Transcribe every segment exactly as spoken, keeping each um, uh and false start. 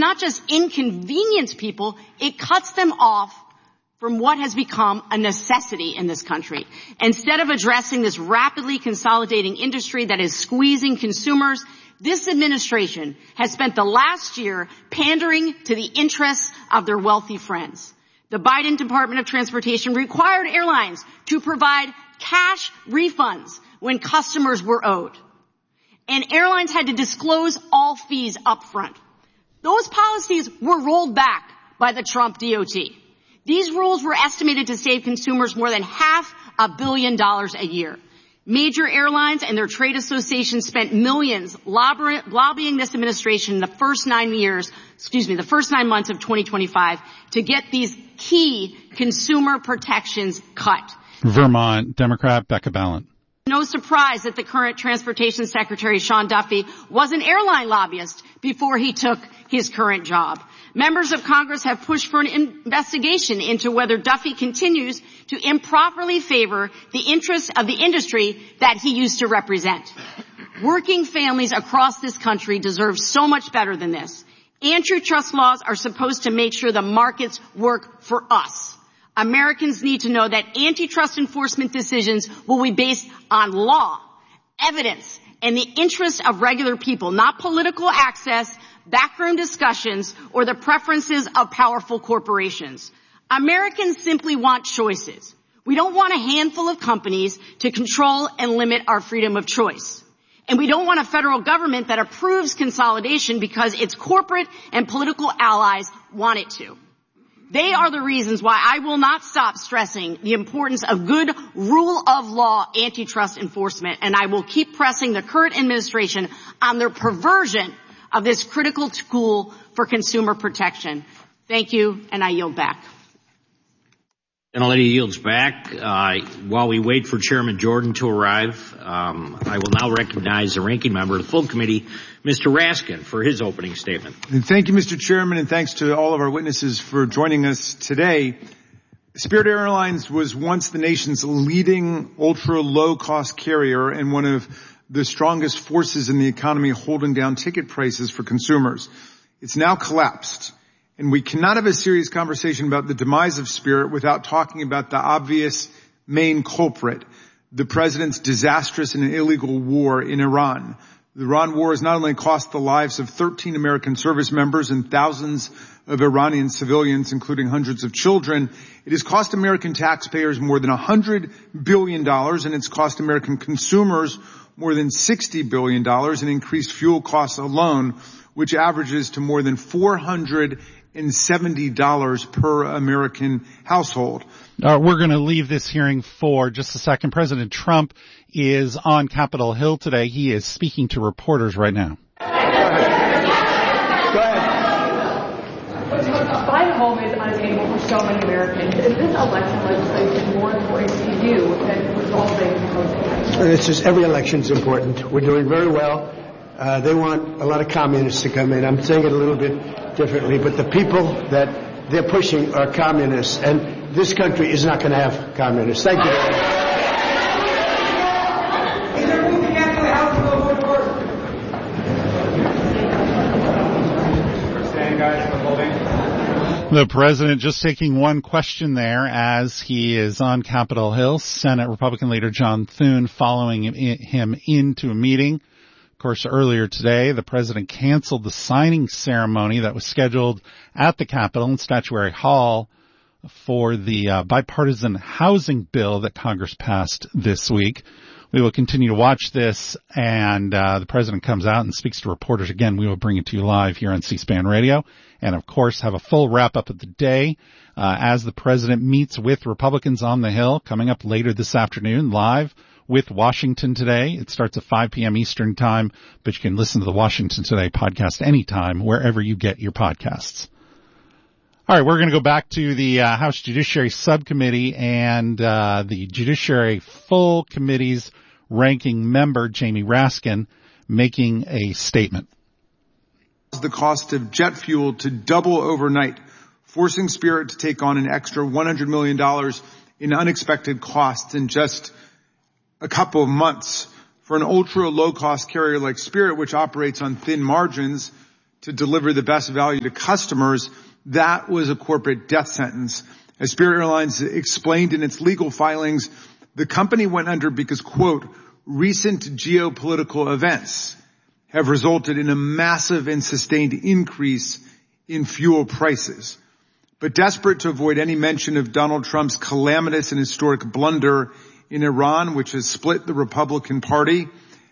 not just inconvenience people, it cuts them off from what has become a necessity in this country. Instead of addressing this rapidly consolidating industry that is squeezing consumers, this administration has spent the last year pandering to the interests of their wealthy friends. The Biden Department of Transportation required airlines to provide cash refunds when customers were owed. And airlines had to disclose all fees up front. Those policies were rolled back by the Trump D O T. These rules were estimated to save consumers more than half a billion dollars a year. Major airlines and their trade associations spent millions lobby- lobbying this administration in the first nine years, excuse me, the first nine months of twenty twenty-five to get these key consumer protections cut. Vermont Democrat Becca Balint. No surprise that the current Transportation Secretary, Sean Duffy, was an airline lobbyist before he took his current job. Members of Congress have pushed for an investigation into whether Duffy continues to improperly favor the interests of the industry that he used to represent. Working families across this country deserve so much better than this. Antitrust laws are supposed to make sure the markets work for us. Americans need to know that antitrust enforcement decisions will be based on law, evidence, and the interests of regular people, not political access, backroom discussions, or the preferences of powerful corporations. Americans simply want choices. We don't want a handful of companies to control and limit our freedom of choice. And we don't want a federal government that approves consolidation because its corporate and political allies want it to. They are the reasons why I will not stop stressing the importance of good rule of law antitrust enforcement, and I will keep pressing the current administration on their perversion of this critical tool for consumer protection. Thank you, and I yield back. Gentlelady yields back. Uh, while we wait for Chairman Jordan to arrive, um, I will now recognize the ranking member of the full committee, Mister Raskin, for his opening statement. And thank you, Mister Chairman, and thanks to all of our witnesses for joining us today. Spirit Airlines was once the nation's leading ultra-low-cost carrier and one of the strongest forces in the economy holding down ticket prices for consumers. It's now collapsed. And we cannot have a serious conversation about the demise of Spirit without talking about the obvious main culprit, the president's disastrous and illegal war in Iran. The Iran war has not only cost the lives of thirteen American service members and thousands of Iranian civilians, including hundreds of children, it has cost American taxpayers more than one hundred billion dollars, and it's cost American consumers more than sixty billion dollars in increased fuel costs alone, which averages to more than four hundred seventy dollars per American household. Uh, we're going to leave this hearing for just a second. President Trump is on Capitol Hill today. He is speaking to reporters right now. Go ahead. Go ahead. Buying a home is unattainable for so many Americans. Is this election legislation more important to you than resolving housing? It's just every election is important. We're doing very well. Uh, they want a lot of communists to come in. I'm saying it a little bit differently, but the people that they're pushing are communists, and this country is not going to have communists. Thank you. The president just taking one question there as he is on Capitol Hill. Senate Republican leader John Thune following him into a meeting. Of course, earlier today, the president canceled the signing ceremony that was scheduled at the Capitol in Statuary Hall for the uh, bipartisan housing bill that Congress passed this week. We will continue to watch this, and uh, the president comes out and speaks to reporters again. We will bring it to you live here on C-SPAN Radio, and of course have a full wrap-up of the day uh, as the president meets with Republicans on the Hill coming up later this afternoon live with Washington Today. It starts at five p.m. Eastern Time, but you can listen to the Washington Today podcast anytime, wherever you get your podcasts. All right, we're going to go back to the uh, House Judiciary Subcommittee and uh, the Judiciary Full Committee's ranking member, Jamie Raskin, making a statement. The cost of jet fuel to double overnight, forcing Spirit to take on an extra one hundred million dollars in unexpected costs in just a couple of months. For an ultra low-cost carrier like Spirit, which operates on thin margins, to deliver the best value to customers, that was a corporate death sentence. As Spirit Airlines explained in its legal filings, the company went under because, quote, recent geopolitical events have resulted in a massive and sustained increase in fuel prices. But desperate to avoid any mention of Donald Trump's calamitous and historic blunder in Iran, which has split the Republican Party,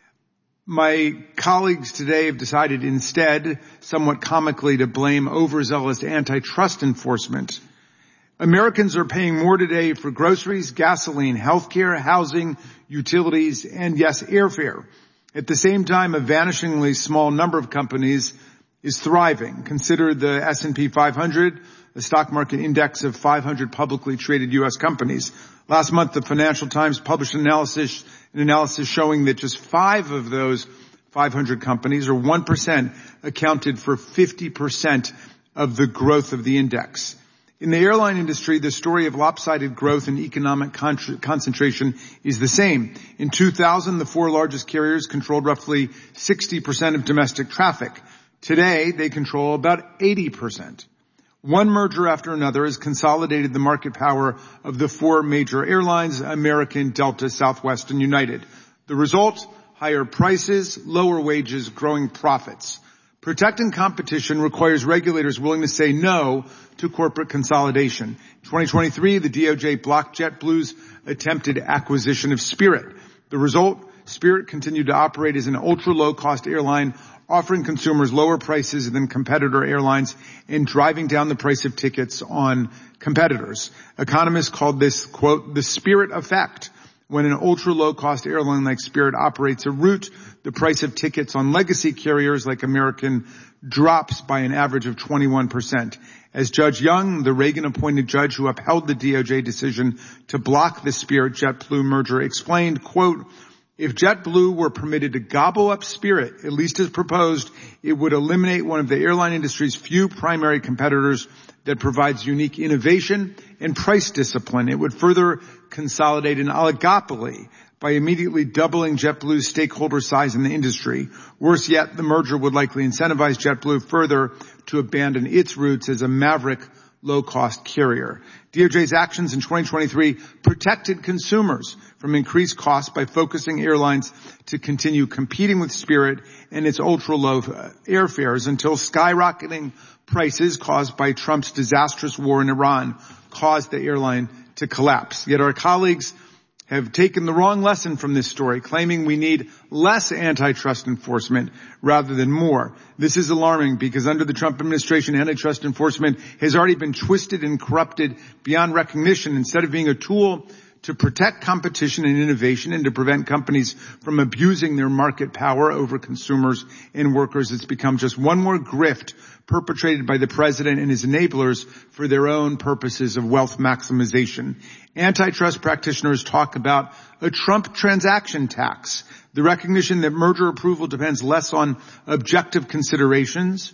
my colleagues today have decided instead, somewhat comically, to blame overzealous antitrust enforcement. Americans are paying more today for groceries, gasoline, healthcare, housing, utilities, and yes, airfare. At the same time, a vanishingly small number of companies is thriving. Consider the S and P five hundred, the stock market index of five hundred publicly traded U S companies. Last month, the Financial Times published an analysis, an analysis showing that just five of those five hundred companies, or one percent, accounted for fifty percent of the growth of the index. In the airline industry, the story of lopsided growth and economic con- concentration is the same. In two thousand, the four largest carriers controlled roughly sixty percent of domestic traffic. Today, they control about eighty percent. One merger after another has consolidated the market power of the four major airlines, American, Delta, Southwest, and United. The result? Higher prices, lower wages, growing profits. Protecting competition requires regulators willing to say no to corporate consolidation. In twenty twenty-three, the D O J blocked JetBlue's attempted acquisition of Spirit. The result? Spirit continued to operate as an ultra-low-cost airline, offering consumers lower prices than competitor airlines and driving down the price of tickets on competitors. Economists called this, quote, the Spirit effect. When an ultra-low-cost airline like Spirit operates a route, the price of tickets on legacy carriers like American drops by an average of twenty-one percent. As Judge Young, the Reagan-appointed judge who upheld the D O J decision to block the Spirit-JetBlue merger, explained, quote, if JetBlue were permitted to gobble up Spirit, at least as proposed, it would eliminate one of the airline industry's few primary competitors that provides unique innovation and price discipline. It would further consolidate an oligopoly by immediately doubling JetBlue's stakeholder size in the industry. Worse yet, the merger would likely incentivize JetBlue further to abandon its roots as a maverick low-cost carrier. D O J's actions in twenty twenty-three protected consumers from increased costs by focusing airlines to continue competing with Spirit and its ultra-low airfares until skyrocketing prices caused by Trump's disastrous war in Iran caused the airline to collapse. Yet our colleagues have taken the wrong lesson from this story, claiming we need less antitrust enforcement rather than more. This is alarming because under the Trump administration, antitrust enforcement has already been twisted and corrupted beyond recognition. Instead of being a tool to protect competition and innovation and to prevent companies from abusing their market power over consumers and workers, it's become just one more grift perpetrated by the president and his enablers for their own purposes of wealth maximization. Antitrust practitioners talk about a Trump transaction tax, the recognition that merger approval depends less on objective considerations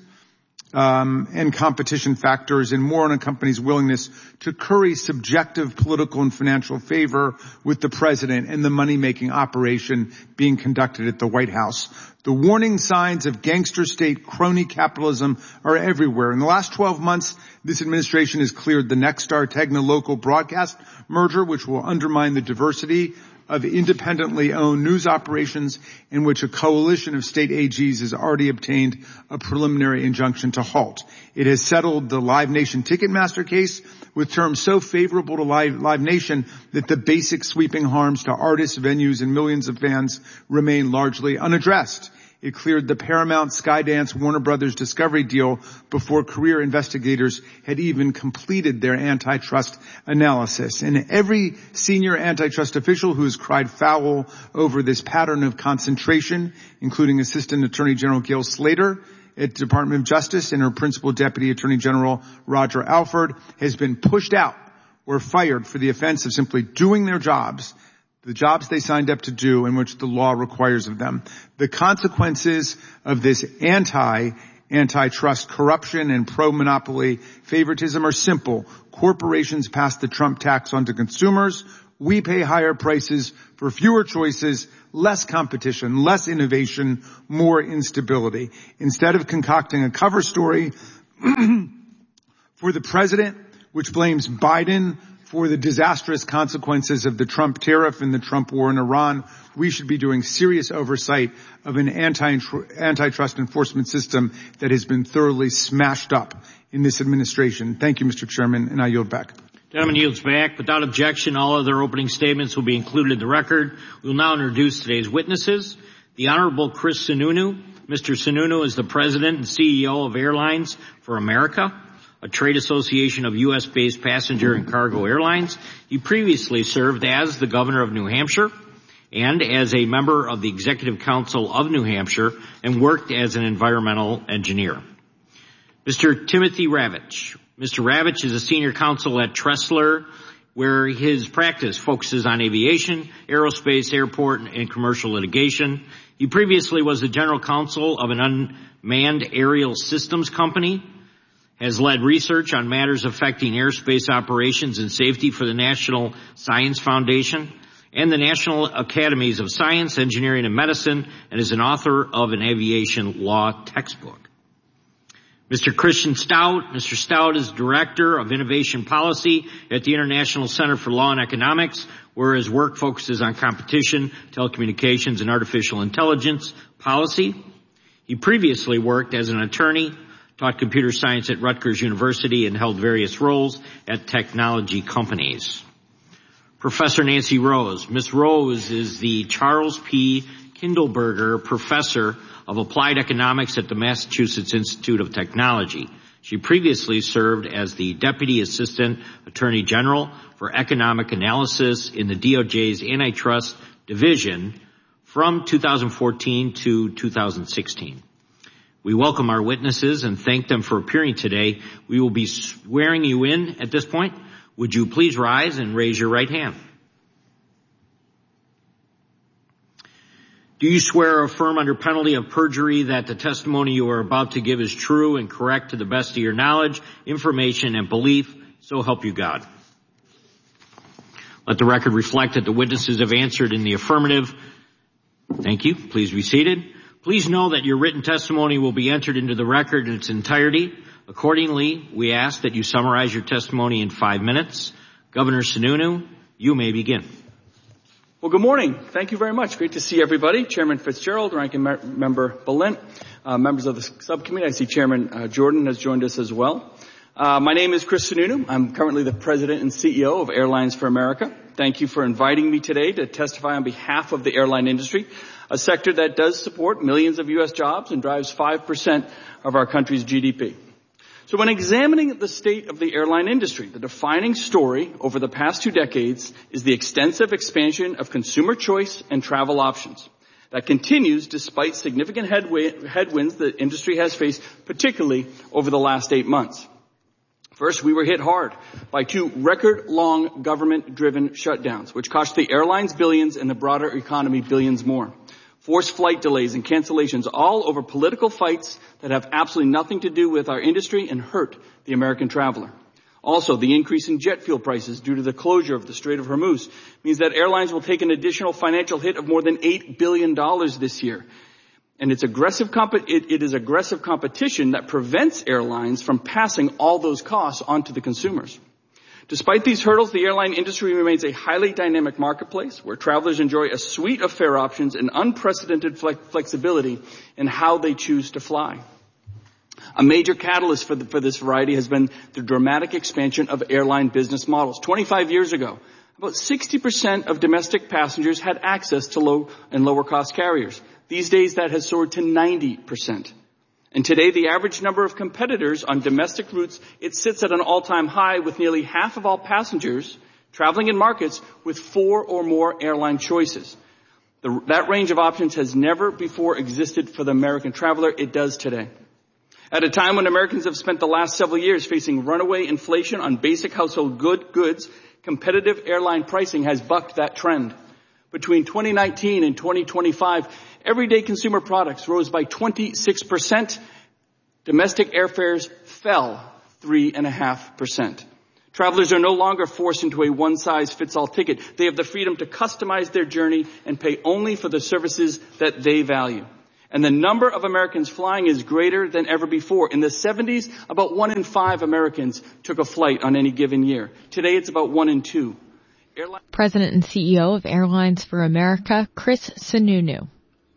um, and competition factors and more on a company's willingness to curry subjective political and financial favor with the president and the money-making operation being conducted at the White House. The warning signs of gangster state crony capitalism are everywhere. In the last twelve months, this administration has cleared the Nexstar Tegna local broadcast merger, which will undermine the diversity of independently owned news operations, in which a coalition of state A Gs has already obtained a preliminary injunction to halt. It has settled the Live Nation Ticketmaster case with terms so favorable to Live, Live Nation that the basic sweeping harms to artists, venues, and millions of fans remain largely unaddressed. It cleared the Paramount, Skydance, Warner Brothers Discovery deal before career investigators had even completed their antitrust analysis. And every senior antitrust official who has cried foul over this pattern of concentration, including Assistant Attorney General Gail Slater at the Department of Justice and her Principal Deputy Attorney General Roger Alford, has been pushed out or fired for the offense of simply doing their jobs, the jobs they signed up to do and which the law requires of them. The consequences of this anti, antitrust corruption and pro-monopoly favoritism are simple. Corporations pass the Trump tax on to consumers, we pay higher prices for fewer choices, less competition, less innovation, more instability. Instead of concocting a cover story for the president, which blames Biden for the disastrous consequences of the Trump tariff and the Trump war in Iran, we should be doing serious oversight of an anti, antitrust enforcement system that has been thoroughly smashed up in this administration. Thank you, Mister Chairman, and I yield back. Gentleman yields back. Without objection, all other opening statements will be included in the record. We will now introduce today's witnesses. The Honorable Chris Sununu. Mister Sununu is the President and C E O of Airlines for America, a trade association of U S-based passenger and cargo airlines. He previously served as the Governor of New Hampshire and as a member of the Executive Council of New Hampshire and worked as an environmental engineer. Mister Timothy Ravitch. Mister Ravitch is a senior counsel at Tressler, where his practice focuses on aviation, aerospace, airport, and commercial litigation. He previously was the general counsel of an unmanned aerial systems company, has led research on matters affecting airspace operations and safety for the National Science Foundation and the National Academies of Science, Engineering, and Medicine, and is an author of an aviation law textbook. Mister Christian Stout. Mister Stout is Director of Innovation Policy at the International Center for Law and Economics, where his work focuses on competition, telecommunications, and artificial intelligence policy. He previously worked as an attorney, taught computer science at Rutgers University, and held various roles at technology companies. Professor Nancy Rose. Miz Rose is the Charles P. Kindleberger Professor of Applied Economics at the Massachusetts Institute of Technology. She previously served as the Deputy Assistant Attorney General for Economic Analysis in the D O J's Antitrust Division from two thousand fourteen to two thousand sixteen. We welcome our witnesses and thank them for appearing today. We will be swearing you in at this point. Would you please rise and raise your right hand? Do you swear or affirm under penalty of perjury that the testimony you are about to give is true and correct to the best of your knowledge, information, and belief? So help you God. Let the record reflect that the witnesses have answered in the affirmative. Thank you. Please be seated. Please know that your written testimony will be entered into the record in its entirety. Accordingly, we ask that you summarize your testimony in five minutes. Governor Sununu, you may begin. Well, good morning. Thank you very much. Great to see everybody. Chairman Fitzgerald, Ranking Member Balint, uh, members of the subcommittee. I see Chairman uh, Jordan has joined us as well. Uh, my name is Chris Sununu. I'm currently the President and C E O of Airlines for America. Thank you for inviting me today to testify on behalf of the airline industry, a sector that does support millions of U S jobs and drives five percent of our country's G D P. So when examining the state of the airline industry, the defining story over the past two decades is the extensive expansion of consumer choice and travel options. That continues despite significant headwinds the industry has faced, particularly over the last eight months. First, we were hit hard by two record-long government-driven shutdowns, which cost the airlines billions and the broader economy billions more. Forced flight delays and cancellations, all over political fights that have absolutely nothing to do with our industry and hurt the American traveler. Also, the increase in jet fuel prices due to the closure of the Strait of Hormuz means that airlines will take an additional financial hit of more than eight billion dollars this year. And it's aggressive comp- it, it is aggressive competition that prevents airlines from passing all those costs on to the consumers. Despite these hurdles, the airline industry remains a highly dynamic marketplace where travelers enjoy a suite of fare options and unprecedented flex- flexibility in how they choose to fly. A major catalyst for, the, for this variety has been the dramatic expansion of airline business models. twenty-five years ago, about sixty percent of domestic passengers had access to low and lower cost carriers. These days that has soared to ninety percent. And today, the average number of competitors on domestic routes, it sits at an all-time high with nearly half of all passengers traveling in markets with four or more airline choices. The, that range of options has never before existed for the American traveler. It does today. At a time when Americans have spent the last several years facing runaway inflation on basic household good goods, competitive airline pricing has bucked that trend. Between twenty nineteen and twenty twenty-five, everyday consumer products rose by twenty-six percent. Domestic airfares fell three point five percent. Travelers are no longer forced into a one-size-fits-all ticket. They have the freedom to customize their journey and pay only for the services that they value. And the number of Americans flying is greater than ever before. In the seventies, about one in five Americans took a flight on any given year. Today, it's about one in two. Airline- President and C E O of Airlines for America, Chris Sununu.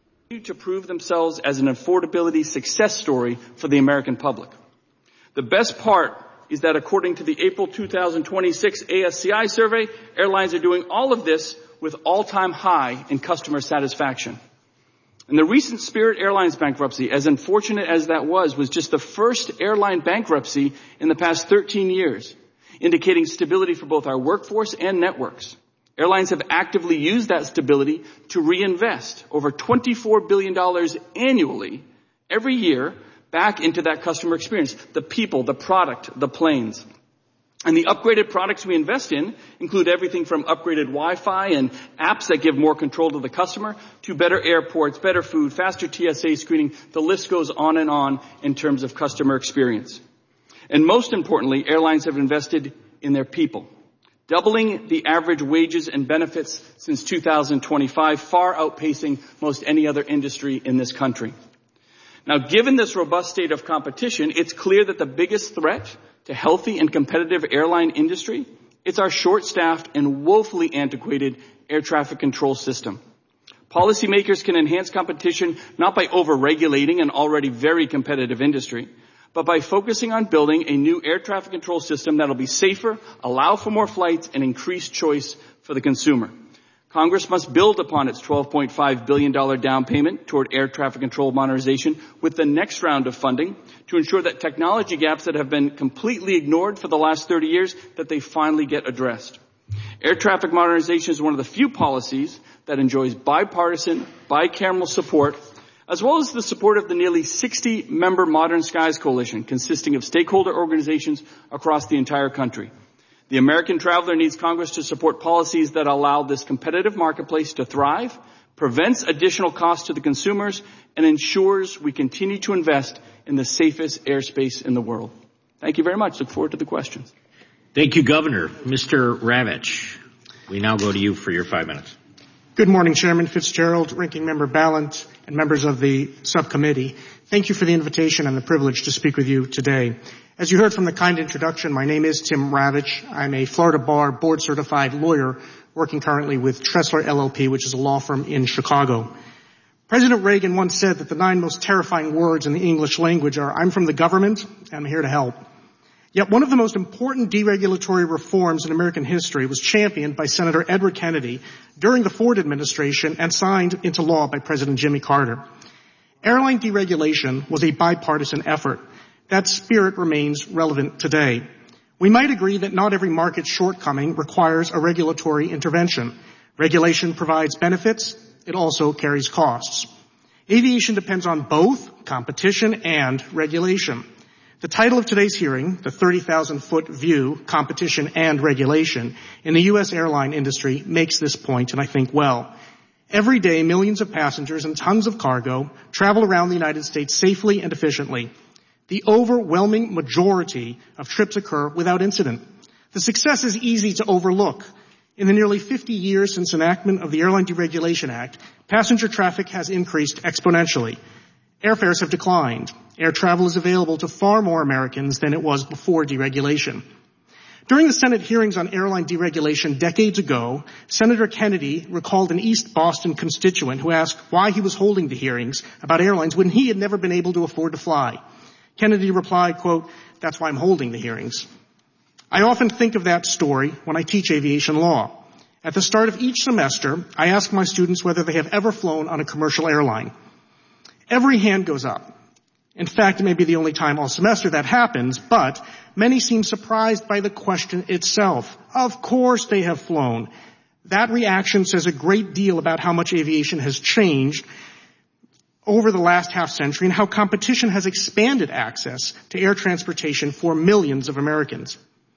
To prove themselves as an affordability success story for the American public. The best part is that according to the April two thousand twenty-six A S C I survey, airlines are doing all of this with all-time high in customer satisfaction. And the recent Spirit Airlines bankruptcy, as unfortunate as that was, was just the first airline bankruptcy in the past thirteen years, indicating stability for both our workforce and networks. Airlines have actively used that stability to reinvest over twenty-four billion dollars annually every year back into that customer experience, the people, the product, the planes. And the upgraded products we invest in include everything from upgraded Wi-Fi and apps that give more control to the customer to better airports, better food, faster T S A screening. The list goes on and on in terms of customer experience. And most importantly, airlines have invested in their people, doubling the average wages and benefits since two thousand twenty-five, far outpacing most any other industry in this country. Now, given this robust state of competition, it's clear that the biggest threat to healthy and competitive airline industry, it's our short-staffed and woefully antiquated air traffic control system. Policymakers can enhance competition not by over-regulating an already very competitive industry, but by focusing on building a new air traffic control system that'll be safer, allow for more flights, and increase choice for the consumer. Congress must build upon its twelve point five billion dollars down payment toward air traffic control modernization with the next round of funding to ensure that technology gaps that have been completely ignored for the last thirty years, that they finally get addressed. Air traffic modernization is one of the few policies that enjoys bipartisan, bicameral support, as well as the support of the nearly sixty member Modern Skies Coalition, consisting of stakeholder organizations across the entire country. The American traveler needs Congress to support policies that allow this competitive marketplace to thrive, prevents additional costs to the consumers, and ensures we continue to invest in the safest airspace in the world. Thank you very much. Look forward to the questions. Thank you, Governor. Mister Ravitch, we now go to you for your five minutes. Good morning, Chairman Fitzgerald, Ranking Member Balint, and members of the subcommittee. Thank you for the invitation and the privilege to speak with you today. As you heard from the kind introduction, my name is Tim Ravitch. I'm a Florida Bar board-certified lawyer working currently with Tressler L L P, which is a law firm in Chicago. President Reagan once said that the nine most terrifying words in the English language are, "I'm from the government, and I'm here to help." Yet one of the most important deregulatory reforms in American history was championed by Senator Edward Kennedy during the Ford administration and signed into law by President Jimmy Carter. Airline deregulation was a bipartisan effort. That spirit remains relevant today. We might agree that not every market shortcoming requires a regulatory intervention. Regulation provides benefits. It also carries costs. Aviation depends on both competition and regulation. The title of today's hearing, the thirty thousand foot view, competition and regulation, in the U S airline industry makes this point, and I think well. Every day, millions of passengers and tons of cargo travel around the United States safely and efficiently. The overwhelming majority of trips occur without incident. The success is easy to overlook. In the nearly fifty years since enactment of the Airline Deregulation Act, passenger traffic has increased exponentially. Airfares have declined. Air travel is available to far more Americans than it was before deregulation. During the Senate hearings on airline deregulation decades ago, Senator Kennedy recalled an East Boston constituent who asked why he was holding the hearings about airlines when he had never been able to afford to fly. Kennedy replied, quote, "That's why I'm holding the hearings." I often think of that story when I teach aviation law. At the start of each semester, I ask my students whether they have ever flown on a commercial airline. Every hand goes up. In fact, it may be the only time all semester that happens, but many seem surprised by the question itself. Of course they have flown. That reaction says a great deal about how much aviation has changed over the last half century and how competition has expanded access to air transportation for millions of Americans.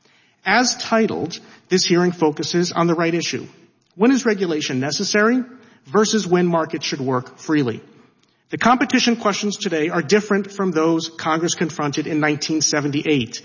As titled, this hearing focuses on the right issue. When is regulation necessary versus when markets should work freely? The competition questions today are different from those Congress confronted in nineteen seventy-eight.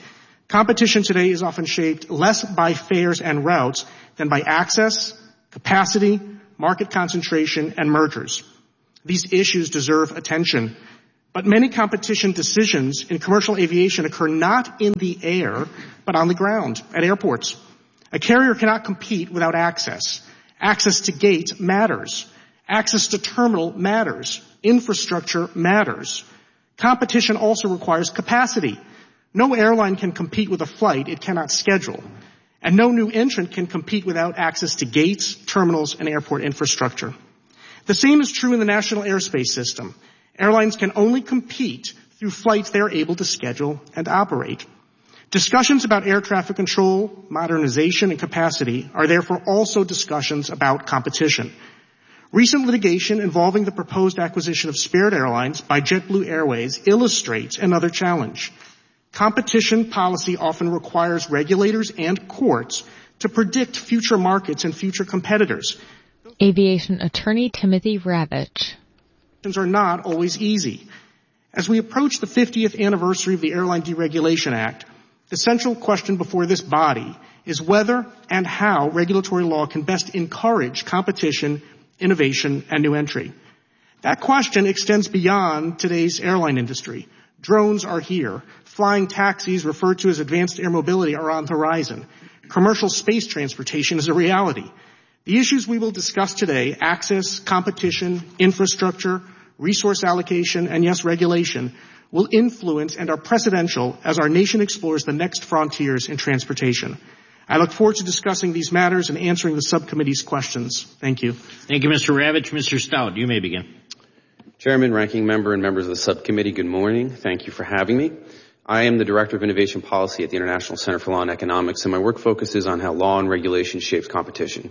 Competition today is often shaped less by fares and routes than by access, capacity, market concentration, and mergers. These issues deserve attention, but many competition decisions in commercial aviation occur not in the air, but on the ground, at airports. A carrier cannot compete without access. Access to gate matters. Access to terminal matters. Infrastructure matters. Competition also requires capacity. No airline can compete with a flight it cannot schedule. And no new entrant can compete without access to gates, terminals, and airport infrastructure. The same is true in the national airspace system. Airlines can only compete through flights they are able to schedule and operate. Discussions about air traffic control, modernization, and capacity are therefore also discussions about competition. Recent litigation involving the proposed acquisition of Spirit Airlines by JetBlue Airways illustrates another challenge. Competition policy often requires regulators and courts to predict future markets and future competitors. Aviation attorney Timothy Ravitch. Are not always easy. As we approach the fiftieth anniversary of the Airline Deregulation Act, the central question before this body is whether and how regulatory law can best encourage competition, innovation, and new entry. That question extends beyond today's airline industry. Drones are here. Flying taxis, referred to as advanced air mobility, are on the horizon. Commercial space transportation is a reality. The issues we will discuss today, access, competition, infrastructure, resource allocation, and yes, regulation, will influence and are precedential as our nation explores the next frontiers in transportation. I look forward to discussing these matters and answering the subcommittee's questions. Thank you. Thank you, Mister Ravitch. Mister Stout, you may begin. Chairman, Ranking Member, and members of the subcommittee, good morning. Thank you for having me. I am the Director of Innovation Policy at the International Center for Law and Economics, and my work focuses on how law and regulation shapes competition.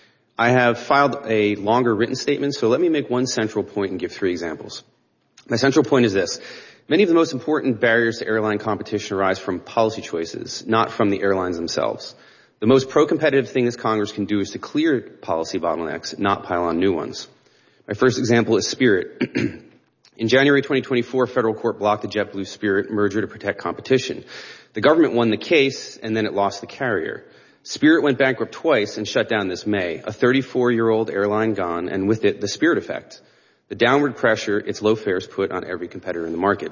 I have filed a longer written statement, so let me make one central point and give three examples. My central point is this. Many of the most important barriers to airline competition arise from policy choices, not from the airlines themselves. The most pro-competitive thing this Congress can do is to clear policy bottlenecks, not pile on new ones. My first example is Spirit. In January twenty twenty-four, a federal court blocked the JetBlue Spirit merger to protect competition. The government won the case, and then it lost the carrier. Spirit went bankrupt twice and shut down this May. A thirty-four-year-old airline gone, and with it, the Spirit effect. The downward pressure its low fares put on every competitor in the market.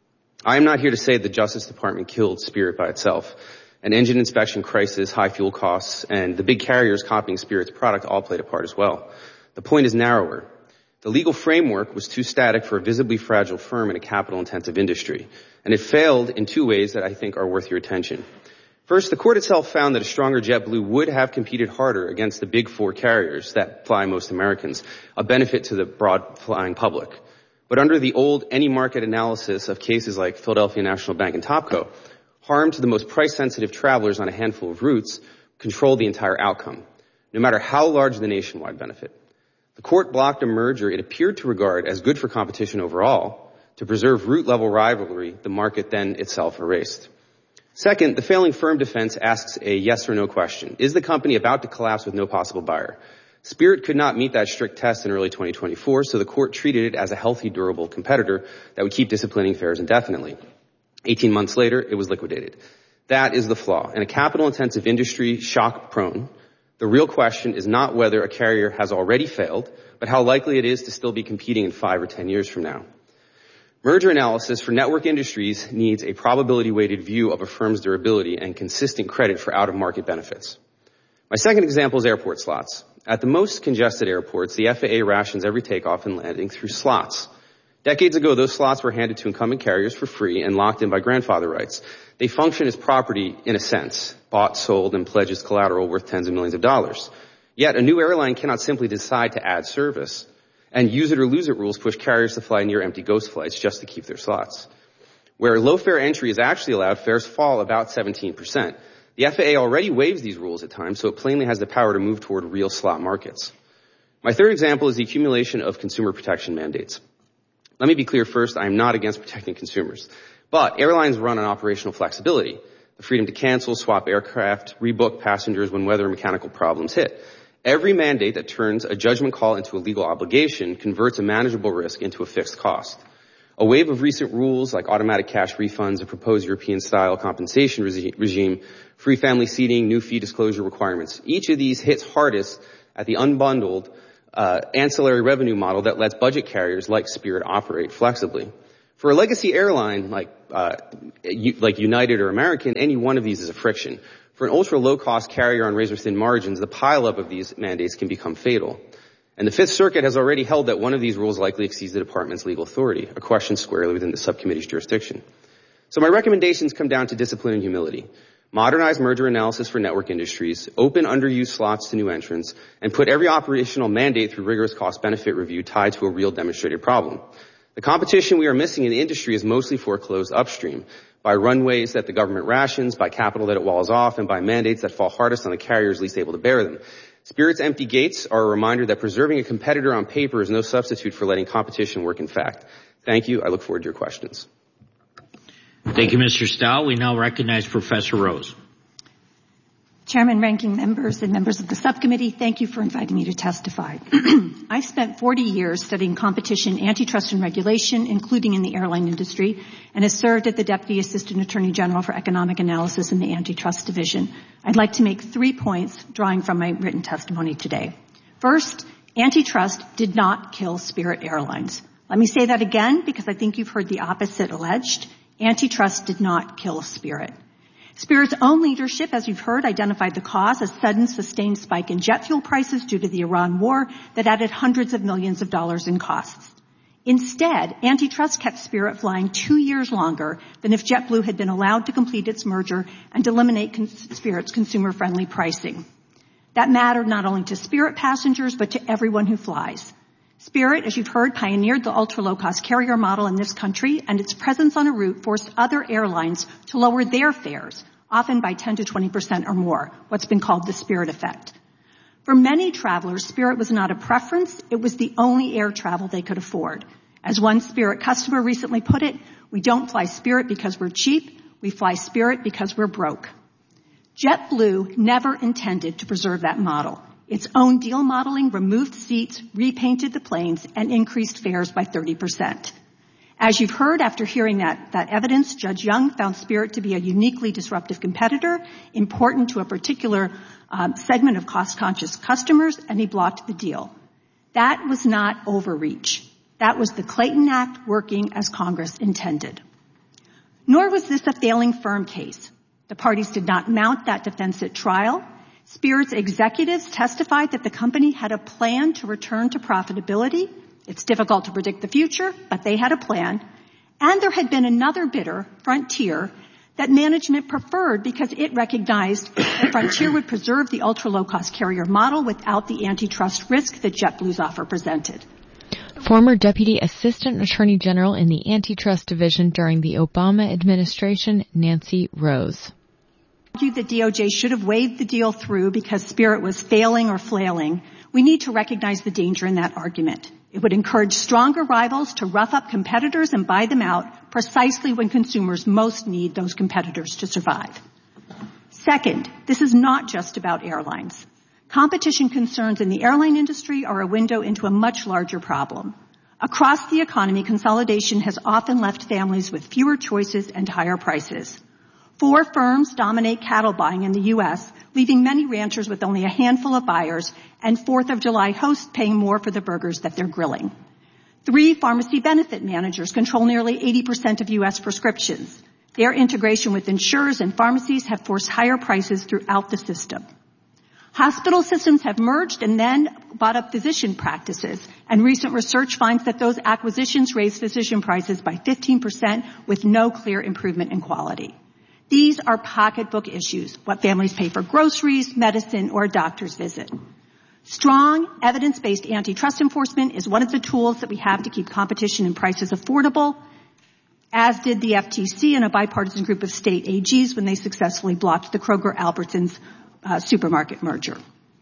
I am not here to say the Justice Department killed Spirit by itself. An engine inspection crisis, high fuel costs, and the big carriers copying Spirit's product all played a part as well. The point is narrower. The legal framework was too static for a visibly fragile firm in a capital-intensive industry, and it failed in two ways that I think are worth your attention. First, the court itself found that a stronger JetBlue would have competed harder against the big four carriers that fly most Americans, a benefit to the broad flying public. But under the old any market analysis of cases like Philadelphia National Bank and Topco, harm to the most price-sensitive travelers on a handful of routes controlled the entire outcome, no matter how large the nationwide benefit. The court blocked a merger it appeared to regard as good for competition overall to preserve route-level rivalry the market then itself erased. Second, the failing firm defense asks a yes or no question. Is the company about to collapse with no possible buyer? Spirit could not meet that strict test in early twenty twenty-four, so the court treated it as a healthy, durable competitor that would keep disciplining fares indefinitely. Eighteen months later, it was liquidated. That is the flaw. In a capital-intensive industry, shock-prone, the real question is not whether a carrier has already failed, but how likely it is to still be competing in five or ten years from now. Merger analysis for network industries needs a probability-weighted view of a firm's durability and consistent credit for out-of-market benefits. My second example is airport slots. At the most congested airports, the F A A rations every takeoff and landing through slots. Decades ago, those slots were handed to incumbent carriers for free and locked in by grandfather rights. They function as property in a sense, bought, sold, and pledged as collateral worth tens of millions of dollars. Yet a new airline cannot simply decide to add service, and use it or lose it rules push carriers to fly near empty ghost flights just to keep their slots. Where low fare entry is actually allowed, fares fall about seventeen percent. The F A A already waives these rules at times, so it plainly has the power to move toward real slot markets. My third example is the accumulation of consumer protection mandates. Let me be clear first, I am not against protecting consumers. But airlines run on operational flexibility, the freedom to cancel, swap aircraft, rebook passengers when weather and mechanical problems hit. Every mandate that turns a judgment call into a legal obligation converts a manageable risk into a fixed cost. A wave of recent rules like automatic cash refunds, a proposed European-style compensation regi- regime, free family seating, new fee disclosure requirements. Each of these hits hardest at the unbundled uh, ancillary revenue model that lets budget carriers like Spirit operate flexibly. For a legacy airline like uh, like United or American, any one of these is a friction. For an ultra-low-cost carrier on razor-thin margins, the pileup of these mandates can become fatal. And the Fifth Circuit has already held that one of these rules likely exceeds the department's legal authority, a question squarely within the subcommittee's jurisdiction. So my recommendations come down to discipline and humility. Modernize merger analysis for network industries, open underused slots to new entrants, and put every operational mandate through rigorous cost-benefit review tied to a real demonstrated problem. The competition we are missing in the industry is mostly foreclosed upstream by runways that the government rations, by capital that it walls off, and by mandates that fall hardest on the carriers least able to bear them. Spirit's empty gates are a reminder that preserving a competitor on paper is no substitute for letting competition work in fact. Thank you. I look forward to your questions. Thank you, Mister Stahl. We now recognize Professor Rose. Chairman, ranking members, and members of the subcommittee, thank you for inviting me to testify. I've spent forty years studying competition, antitrust, and regulation, including in the airline industry, and have served as the Deputy Assistant Attorney General for Economic Analysis in the Antitrust Division. I'd like to make three points drawing from my written testimony today. First, antitrust did not kill Spirit Airlines. Let me say that again because I think you've heard the opposite alleged. Antitrust did not kill Spirit. Spirit's own leadership, as you've heard, identified the cause, a sudden sustained spike in jet fuel prices due to the Iran war that added hundreds of millions of dollars in costs. Instead, antitrust kept Spirit flying two years longer than if JetBlue had been allowed to complete its merger and eliminate con- Spirit's consumer-friendly pricing. That mattered not only to Spirit passengers, but to everyone who flies. Spirit, as you've heard, pioneered the ultra-low-cost carrier model in this country, and its presence on a route forced other airlines to lower their fares, often by ten to twenty percent or more, what's been called the Spirit effect. For many travelers, Spirit was not a preference, it was the only air travel they could afford. As one Spirit customer recently put it, we don't fly Spirit because we're cheap, we fly Spirit because we're broke. JetBlue never intended to preserve that model. Its own deal modeling removed seats, repainted the planes, and increased fares by thirty percent. As you've heard, after hearing that, that evidence, Judge Young found Spirit to be a uniquely disruptive competitor, important to a particular um, segment of cost-conscious customers, and he blocked the deal. That was not overreach. That was the Clayton Act working as Congress intended. Nor was this a failing firm case. The parties did not mount that defense at trial. Spirit's executives testified that the company had a plan to return to profitability. It's difficult to predict the future, but they had a plan. And there had been another bidder, Frontier, that management preferred because it recognized that Frontier would preserve the ultra-low-cost carrier model without the antitrust risk that JetBlue's offer presented. Former Deputy Assistant Attorney General in the Antitrust Division during the Obama administration, Nancy Rose. The D O J should have waved the deal through because Spirit was failing or flailing. We need to recognize the danger in that argument. It would encourage stronger rivals to rough up competitors and buy them out precisely when consumers most need those competitors to survive. Second, this is not just about airlines. Competition concerns in the airline industry are a window into a much larger problem. Across the economy, consolidation has often left families with fewer choices and higher prices. Four firms dominate cattle buying in the U S, leaving many ranchers with only a handful of buyers, and Fourth of July hosts paying more for the burgers that they're grilling. Three pharmacy benefit managers control nearly eighty percent of U S prescriptions. Their integration with insurers and pharmacies have forced higher prices throughout the system. Hospital systems have merged and then bought up physician practices, and recent research finds that those acquisitions raise physician prices by fifteen percent with no clear improvement in quality. These are pocketbook issues, what families pay for groceries, medicine, or a doctor's visit. Strong, evidence-based antitrust enforcement is one of the tools that we have to keep competition and prices affordable, as did the F T C and a bipartisan group of state A Gs when they successfully blocked the Kroger-Albertsons uh, supermarket merger.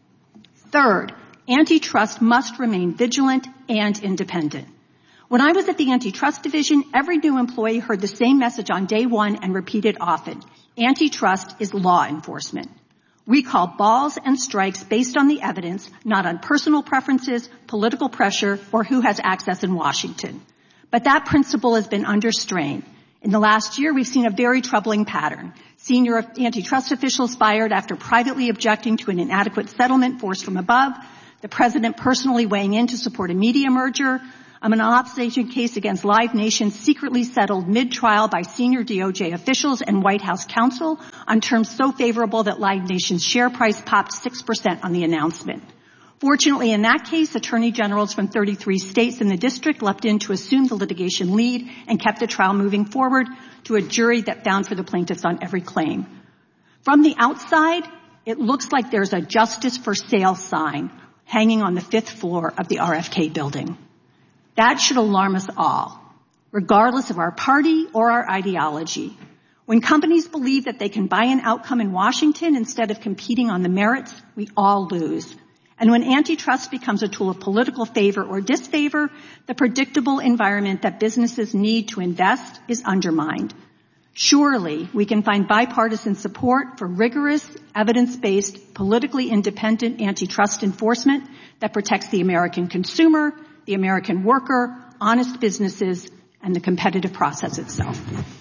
Third, antitrust must remain vigilant and independent. When I was at the Antitrust Division, every new employee heard the same message on day one and repeated often. Antitrust is law enforcement. We call balls and strikes based on the evidence, not on personal preferences, political pressure, or who has access in Washington. But that principle has been under strain. In the last year, we've seen a very troubling pattern. Senior antitrust officials fired after privately objecting to an inadequate settlement forced from above, the president personally weighing in to support a media merger, a monopolization case against Live Nation secretly settled mid-trial by senior D O J officials and White House counsel on terms so favorable that Live Nation's share price popped six percent on the announcement. Fortunately, in that case, attorney generals from thirty-three states in the district leapt in to assume the litigation lead and kept the trial moving forward to a jury that found for the plaintiffs on every claim. From the outside, it looks like there's a justice for sale sign hanging on the fifth floor of the R F K building. That should alarm us all, regardless of our party or our ideology. When companies believe that they can buy an outcome in Washington instead of competing on the merits, we all lose. And when antitrust becomes a tool of political favor or disfavor, the predictable environment that businesses need to invest is undermined. Surely we can find bipartisan support for rigorous, evidence-based, politically independent antitrust enforcement that protects the American consumer, the American worker, honest businesses, and the competitive process itself.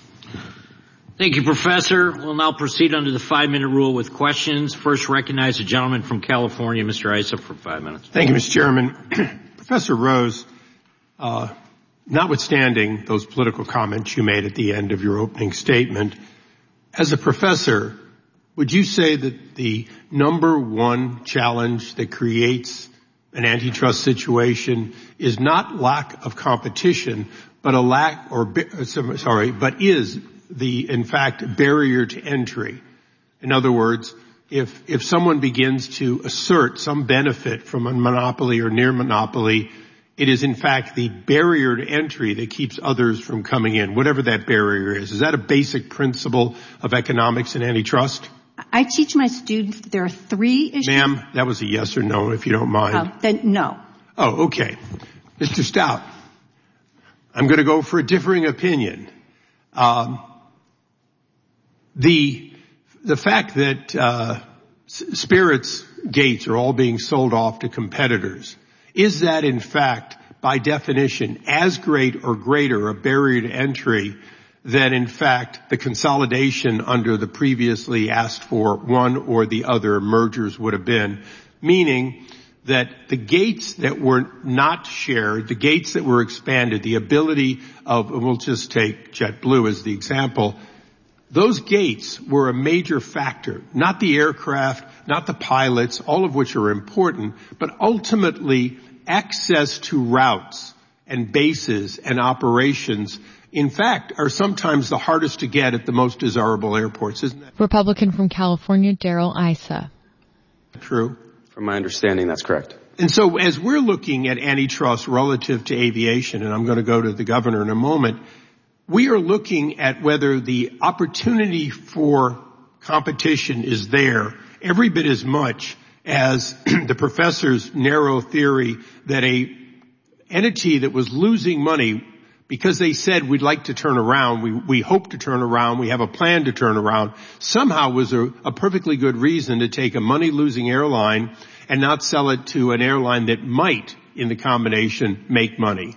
Thank you, Professor. We'll now proceed under the five-minute rule with questions. First, recognize the gentleman from California, Mister Issa, for five minutes. Thank you, Mister Chairman. Professor Rose, uh, notwithstanding those political comments you made at the end of your opening statement, as a professor, would you say that the number one challenge that creates an antitrust situation is not lack of competition, but a lack, or sorry, but is the, in fact, barrier to entry? In other words, if, if someone begins to assert some benefit from a monopoly or near monopoly, it is in fact the barrier to entry that keeps others from coming in, whatever that barrier is. Is that a basic principle of economics and antitrust? I teach my students that there are three issues. Ma'am, that was a yes or no, if you don't mind. Oh, then no. Oh, okay. Mister Stout, I'm going to go for a differing opinion. Um, the the fact that uh, spirits gates are all being sold off to competitors, is that in fact, by definition, as great or greater a barrier to entry than in fact the consolidation under the previously asked for one or the other mergers would have been? Meaning that the gates that were not shared, the gates that were expanded, the ability of, and we'll just take JetBlue as the example, those gates were a major factor, not the aircraft, not the pilots, all of which are important, but ultimately access to routes and bases and operations, in fact, are sometimes the hardest to get at the most desirable airports, isn't that Republican from California, Darrell Issa. True? From my understanding, that's correct. And so as we're looking at antitrust relative to aviation, and I'm going to go to the governor in a moment, we are looking at whether the opportunity for competition is there every bit as much as the professor's narrow theory that a entity that was losing money because they said we'd like to turn around, we, we hope to turn around, we have a plan to turn around, somehow was a, a perfectly good reason to take a money-losing airline and not sell it to an airline that might, in the combination, make money.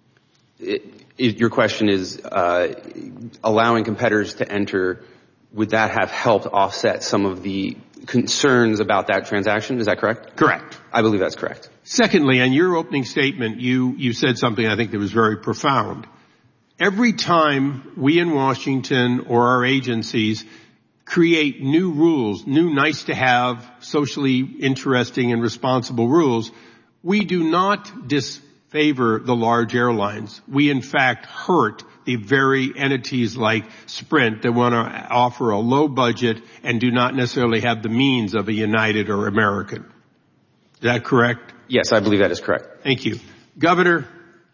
It, it, your question is uh, allowing competitors to enter, would that have helped offset some of the concerns about that transaction? Is that correct? Correct. I believe that's correct. Secondly, in your opening statement, you, you said something I think that was very profound. Every time we in Washington or our agencies create new rules, new nice to have, socially interesting and responsible rules, we do not disfavor the large airlines. We in fact hurt the very entities like Sprint that want to offer a low budget and do not necessarily have the means of a United or American. Is that correct? Yes, I believe that is correct. Thank you. Governor,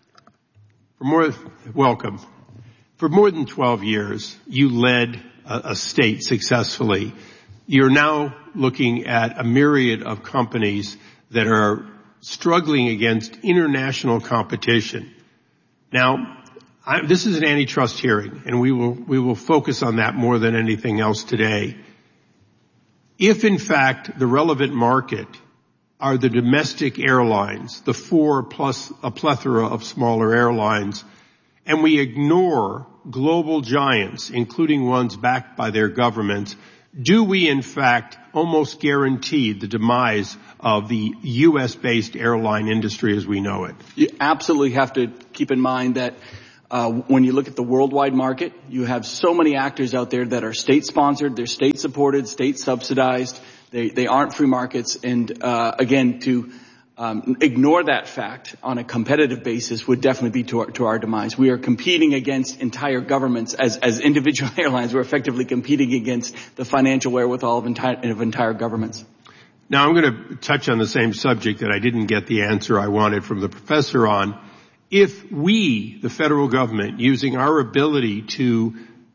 for more, welcome. For more than twelve years, you led a, a state successfully. You're now looking at a myriad of companies that are struggling against international competition. Now, I, this is an antitrust hearing, and we will, we will focus on that more than anything else today. If in fact the relevant market are the domestic airlines, the four plus a plethora of smaller airlines, and we ignore global giants, including ones backed by their governments, do we in fact almost guarantee the demise of the U S-based airline industry as we know it? You absolutely have to keep in mind that uh, when you look at the worldwide market, you have so many actors out there that are state-sponsored, they're state-supported, state-subsidized, they, they aren't free markets, and uh, again, to Um, ignore that fact on a competitive basis would definitely be to our, to our demise. We are competing against entire governments as, as individual airlines. We're effectively competing against the financial wherewithal of entire, of entire governments. Now I'm going to touch on the same subject that I didn't get the answer I wanted from the professor on. If we, the federal government, using our ability to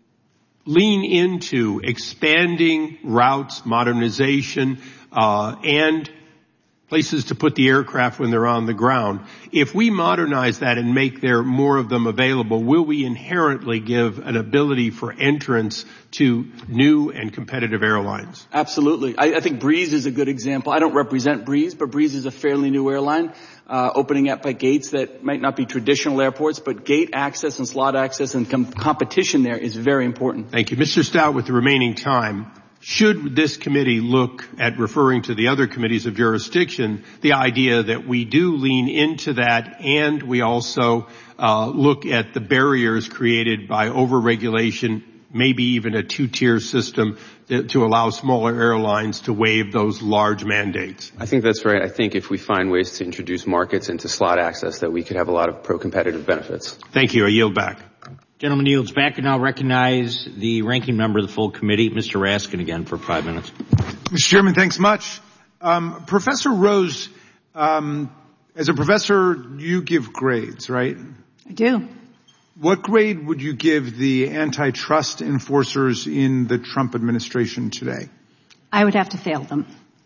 lean into expanding routes, modernization, uh, and places to put the aircraft when they're on the ground. If we modernize that and make there more of them available, will we inherently give an ability for entrance to new and competitive airlines? Absolutely. I, I think Breeze is a good example. I don't represent Breeze, but Breeze is a fairly new airline, uh, opening up at gates that might not be traditional airports, but gate access and slot access and com- competition there is very important. Thank you. Mister Stout, with the remaining time, should this committee look at referring to the other committees of jurisdiction, the idea that we do lean into that and we also uh, look at the barriers created by overregulation, maybe even a two-tier system to, to allow smaller airlines to waive those large mandates? I think that's right. I think if we find ways to introduce markets into slot access, that we could have a lot of pro-competitive benefits. Thank you. I yield back. Gentleman yields back, and now recognize the ranking member of the full committee, Mister Raskin, again for five minutes. Mister Chairman, thanks much. Um, Professor Rose, um, as a professor, you give grades, right? I do. What grade would you give the antitrust enforcers in the Trump administration today? I would have to fail them.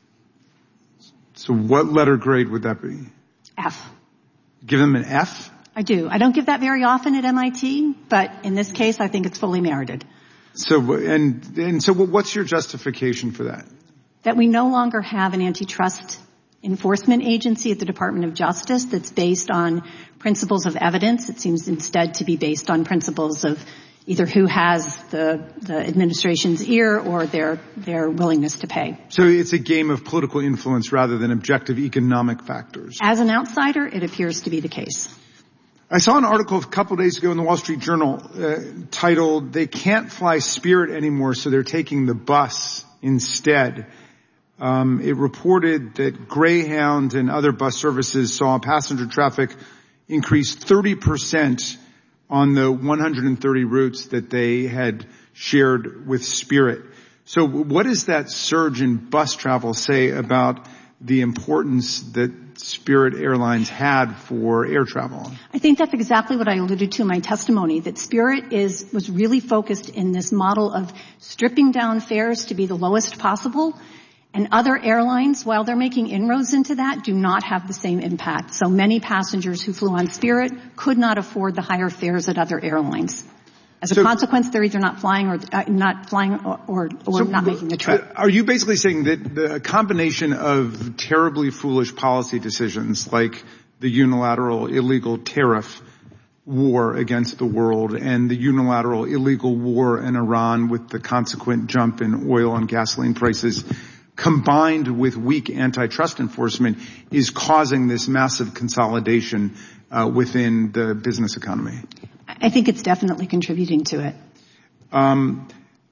So what letter grade would that be? F. Give them an F? I do. I don't give that very often at M I T, but in this case, I think it's fully merited. So, and, and so what's your justification for that? That we no longer have an antitrust enforcement agency at the Department of Justice that's based on principles of evidence. It seems instead to be based on principles of either who has the, the administration's ear or their, their willingness to pay. So it's a game of political influence rather than objective economic factors. As an outsider, it appears to be the case. I saw an article a couple of days ago in the Wall Street Journal uh, titled, "They Can't Fly Spirit Anymore, so They're Taking the Bus Instead." Um, it reported that Greyhound and other bus services saw passenger traffic increase thirty percent on the one hundred thirty routes that they had shared with Spirit. So what does that surge in bus travel say about the importance that Spirit Airlines had for air travel? I think that's exactly what I alluded to in my testimony, that Spirit is was really focused in this model of stripping down fares to be the lowest possible. And other airlines, while they're making inroads into that, do not have the same impact. So many passengers who flew on Spirit could not afford the higher fares at other airlines. As a so, consequence, they're either not flying or uh, not flying or, or, or so not making the trip. Are you basically saying that the combination of terribly foolish policy decisions like the unilateral illegal tariff war against the world and the unilateral illegal war in Iran with the consequent jump in oil and gasoline prices combined with weak antitrust enforcement is causing this massive consolidation uh, within the business economy? I think it's definitely contributing to it. Um,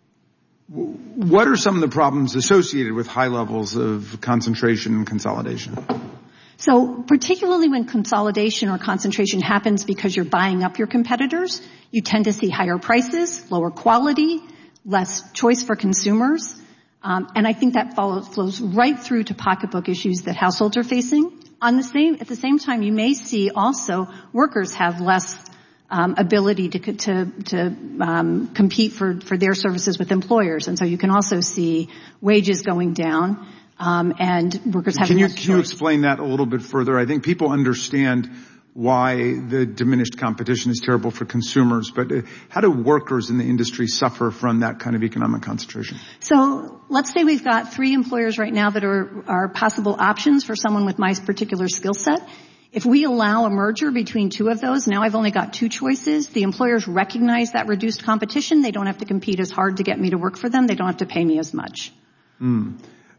what are some of the problems associated with high levels of concentration and consolidation? So particularly when consolidation or concentration happens because you're buying up your competitors, you tend to see higher prices, lower quality, less choice for consumers. Um, and I think that follows, flows right through to pocketbook issues that households are facing. On the same, at the same time, you may see also workers have less Um, ability to to, to um, compete for, for their services with employers, and so you can also see wages going down um, and workers having can you, less choice. Can you explain that a little bit further? I think people understand why the diminished competition is terrible for consumers, but uh, how do workers in the industry suffer from that kind of economic concentration? So let's say we've got three employers right now that are, are possible options for someone with my particular skill set. If we allow a merger between two of those, now I've only got two choices. The employers recognize that reduced competition. They don't have to compete as hard to get me to work for them. They don't have to pay me as much. Mm.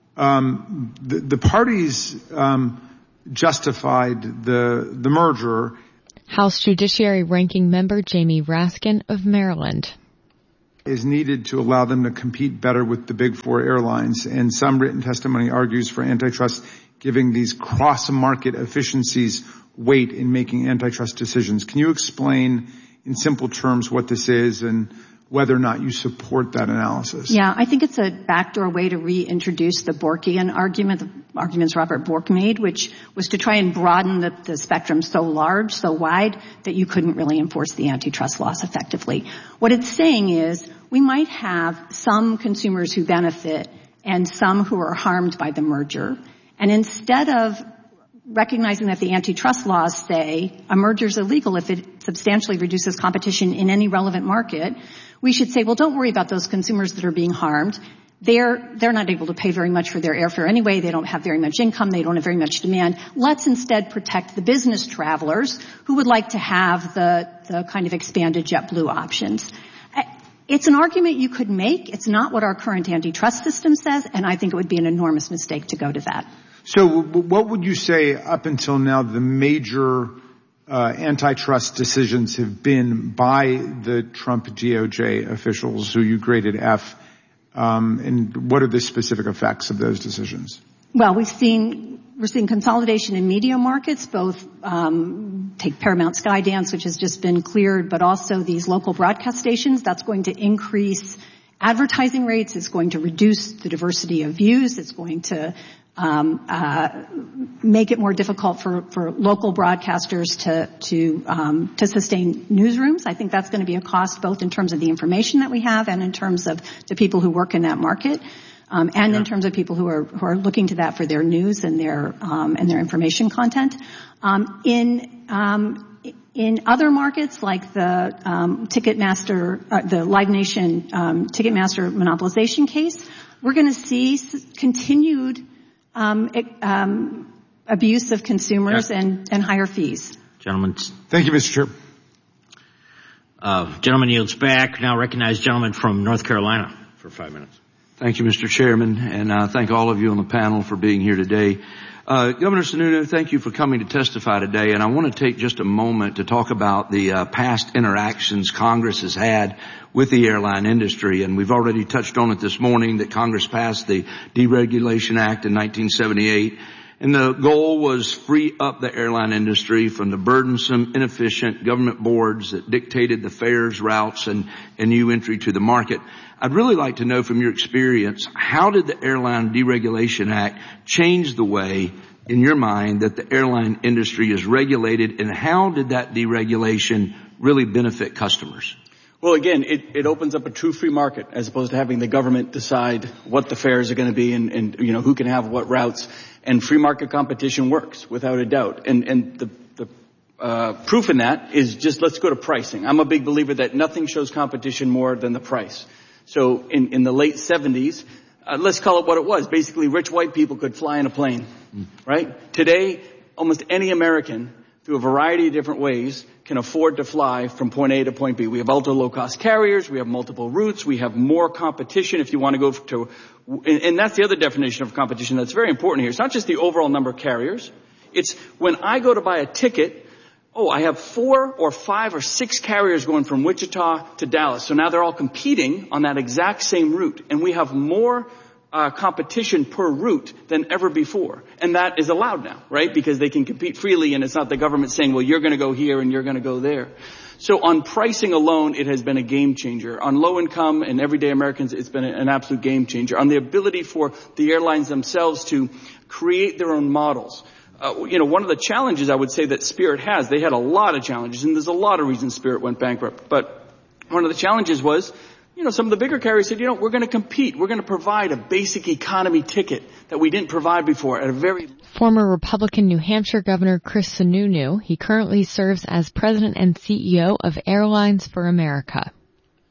Um, the, the parties um, justified the the merger. House Judiciary Ranking Member Jamie Raskin of Maryland. Is needed to allow them to compete better with the big four airlines, and some written testimony argues for antitrust giving these cross-market efficiencies weight in making antitrust decisions. Can you explain in simple terms what this is and whether or not you support that analysis? Yeah, I think it's a backdoor way to reintroduce the Borkian argument, the arguments Robert Bork made, which was to try and broaden the, the spectrum so large, so wide, that you couldn't really enforce the antitrust laws effectively. What it's saying is we might have some consumers who benefit and some who are harmed by the merger. And instead of recognizing that the antitrust laws say a merger is illegal if it substantially reduces competition in any relevant market, we should say, well, don't worry about those consumers that are being harmed. They're, they're not able to pay very much for their airfare anyway. They don't have very much income. They don't have very much demand. Let's instead protect the business travelers who would like to have the, the kind of expanded JetBlue options. It's an argument you could make. It's not what our current antitrust system says, and I think it would be an enormous mistake to go to that. So what would you say up until now the major uh, antitrust decisions have been by the Trump D O J officials who you graded F, um, and what are the specific effects of those decisions? Well, we've seen we're seeing consolidation in media markets, both um, take Paramount Skydance, which has just been cleared, but also these local broadcast stations. That's going to increase advertising rates. It's going to reduce the diversity of views. It's going to um, uh, make it more difficult for, for local broadcasters to to um, to sustain newsrooms. I think that's going to be a cost both in terms of the information that we have and in terms of the people who work in that market. Um, and yeah. in terms of people who are who are looking to that for their news and their um, and their information content. Um, in um, in other markets like the um, Ticketmaster, uh, the Live Nation um, Ticketmaster monopolization case, we're going to see s- continued um, um, abuse of consumers yeah. and, and higher fees. Gentlemen, thank you, Mister Chair. Uh, gentleman yields back. Now recognize gentleman from North Carolina for five minutes. Thank you, Mister Chairman, and I uh, thank all of you on the panel for being here today. Uh, Governor Sununu, thank you for coming to testify today, and I want to take just a moment to talk about the uh, past interactions Congress has had with the airline industry, and we've already touched on it this morning that Congress passed the Deregulation Act in nineteen seventy-eight, and the goal was free up the airline industry from the burdensome, inefficient government boards that dictated the fares, routes, and, and new entry to the market. I'd really like to know from your experience, how did the Airline Deregulation Act change the way, in your mind, that the airline industry is regulated, and how did that deregulation really benefit customers? Well, again, it, it opens up a true free market as opposed to having the government decide what the fares are going to be and, and, you know, who can have what routes. And free market competition works without a doubt. And, and the, the, uh, proof in that is just let's go to pricing. I'm a big believer that nothing shows competition more than the price. So in, in the late seventies, uh, let's call it what it was. Basically, rich white people could fly in a plane, right? Today, almost any American, through a variety of different ways, can afford to fly from point A to point B. We have ultra low-cost carriers. We have multiple routes. We have more competition if you want to go to, and, and that's the other definition of competition that's very important here. It's not just the overall number of carriers. It's when I go to buy a ticket, oh, I have four or five or six carriers going from Wichita to Dallas. So now they're all competing on that exact same route. And we have more uh, competition per route than ever before. And that is allowed now, right? Because they can compete freely and it's not the government saying, well, you're going to go here and you're going to go there. So on pricing alone, it has been a game changer. On low income and everyday Americans, it's been an absolute game changer. On the ability for the airlines themselves to create their own models. Uh, you know, one of the challenges I would say that Spirit has, they had a lot of challenges, and there's a lot of reasons Spirit went bankrupt. But one of the challenges was, you know, some of the bigger carriers said, you know, we're going to compete. We're going to provide a basic economy ticket that we didn't provide before at a very... Former Republican New Hampshire Governor Chris Sununu, he currently serves as president and C E O of Airlines for America.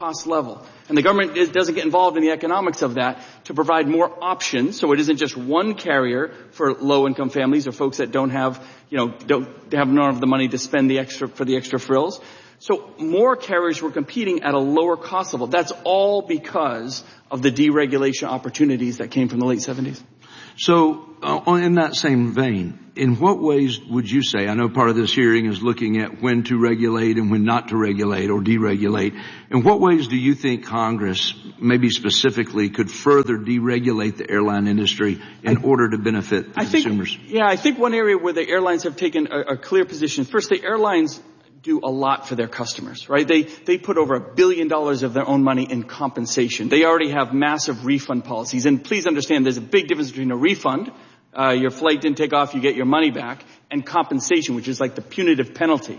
cost level. And the government is, doesn't get involved in the economics of that to provide more options. So it isn't just one carrier for low-income families or folks that don't have, you know, don't have none of the money to spend the extra for the extra frills. So more carriers were competing at a lower cost level. That's all because of the deregulation opportunities that came from the late seventies. So uh, in that same vein, in what ways would you say, I know part of this hearing is looking at when to regulate and when not to regulate or deregulate. In what ways do you think Congress, maybe specifically, could further deregulate the airline industry in order to benefit the I think, consumers? Yeah, I think one area where the airlines have taken a, a clear position, first, the airlines do a lot for their customers, right? They, they put over a billion dollars of their own money in compensation. They already have massive refund policies. And please understand there's a big difference between a refund, uh, your flight didn't take off, you get your money back, and compensation, which is like the punitive penalty.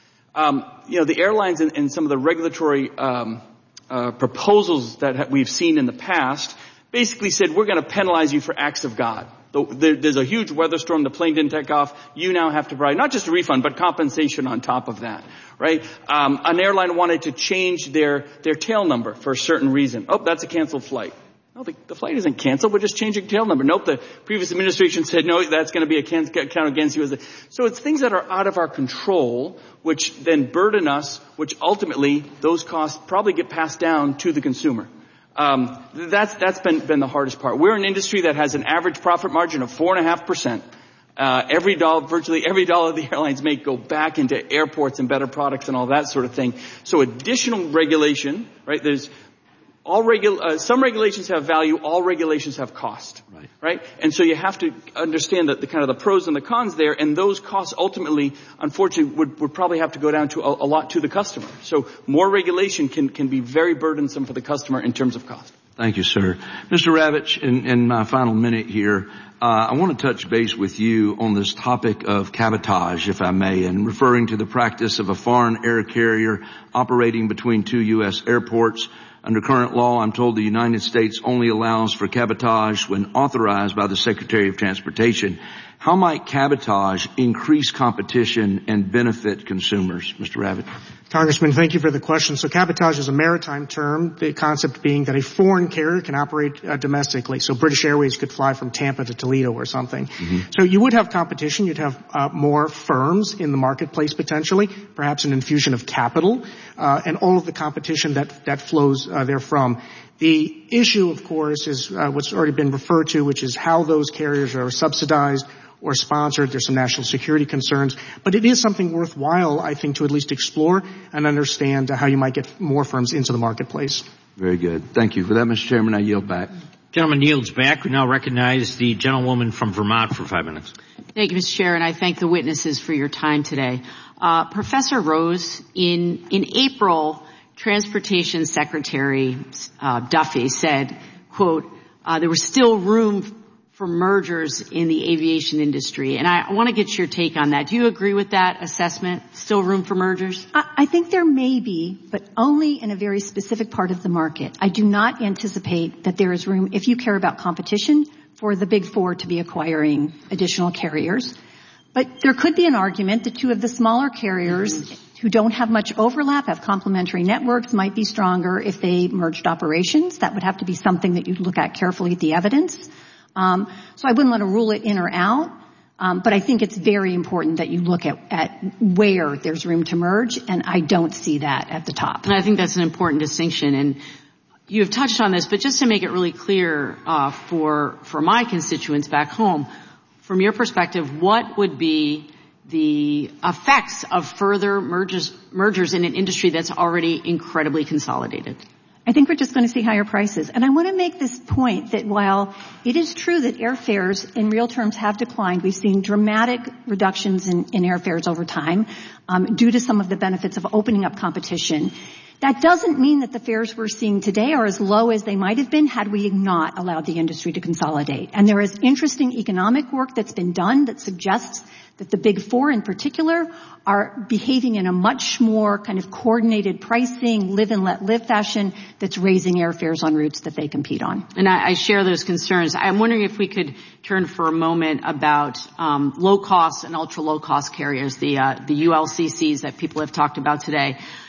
Um, you know, the airlines and, and some of the regulatory, um, uh, proposals that ha- we've seen in the past basically said, we're going to penalize you for acts of God. There's a huge weather storm, the plane didn't take off, you now have to provide not just a refund, but compensation on top of that, right? Um, an airline wanted to change their, their tail number for a certain reason. Oh, that's a canceled flight. No, the, the flight isn't canceled, we're just changing tail number. Nope, the previous administration said, no, that's going to be a can- count against you. As a, so it's things that are out of our control, which then burden us, which ultimately those costs probably get passed down to the consumer. Um, that's, that's been, been the hardest part. We're an industry that has an average profit margin of four and a half percent. Uh, every dollar, virtually every dollar the airlines make go back into airports and better products and all that sort of thing. So additional regulation, right? There's all regu- uh, some regulations have value, all regulations have cost. Right. Right? And so you have to understand that the kind of the pros and the cons there, and those costs ultimately, unfortunately, would, would probably have to go down to a, a lot to the customer. So more regulation can, can be very burdensome for the customer in terms of cost. Thank you, sir. Mister Ravitch, in, in my final minute here, uh, I want to touch base with you on this topic of cabotage, if I may, and referring to the practice of a foreign air carrier operating between two U S airports. Under current law, I'm told the United States only allows for cabotage when authorized by the Secretary of Transportation. How might cabotage increase competition and benefit consumers? Mister Ravitch. Congressman, thank you for the question. So cabotage is a maritime term, the concept being that a foreign carrier can operate uh, domestically. So British Airways could fly from Tampa to Toledo or something. Mm-hmm. So you would have competition. You'd have uh, more firms in the marketplace potentially, perhaps an infusion of capital, uh, and all of the competition that, that flows uh, therefrom. The issue, of course, is uh, what's already been referred to, which is how those carriers are subsidized or sponsored. There's some national security concerns, but it is something worthwhile, I think, to at least explore and understand uh, how you might get more firms into the marketplace. Very good. Thank you for that, Mister Chairman. I yield back. Gentleman yields back. We now recognize the gentlewoman from Vermont for five minutes. Thank you, Mister Chair, and I thank the witnesses for your time today. Uh, Professor Rose, in, in April, Transportation Secretary uh, Duffy said, quote, uh, there was still room for mergers in the aviation industry. And I, I want to get your take on that. Do you agree with that assessment? Still room for mergers? I, I think there may be, but only in a very specific part of the market. I do not anticipate that there is room, if you care about competition, for the big four to be acquiring additional carriers. But there could be an argument that two of the smaller carriers mm-hmm. who don't have much overlap, have complementary networks, might be stronger if they merged operations. That would have to be something that you'd look at carefully at the evidence. Um, so I wouldn't want to rule it in or out, um, but I think it's very important that you look at, at where there's room to merge, and I don't see that at the top. And I think that's an important distinction, and you have touched on this, but just to make it really clear uh, for for my constituents back home, from your perspective, what would be the effects of further mergers, mergers in an industry that's already incredibly consolidated? I think we're just going to see higher prices. And I want to make this point that while it is true that airfares in real terms have declined, we've seen dramatic reductions in, in airfares over time um, due to some of the benefits of opening up competition. That doesn't mean that the fares we're seeing today are as low as they might have been had we not allowed the industry to consolidate. And there is interesting economic work that's been done that suggests that the big four in particular are behaving in a much more kind of coordinated pricing, live and let live fashion that's raising airfares on routes that they compete on. And I, I share those concerns. I'm wondering if we could turn for a moment about um, low-cost and ultra-low-cost carriers, the uh, the U L C Cs that people have talked about today.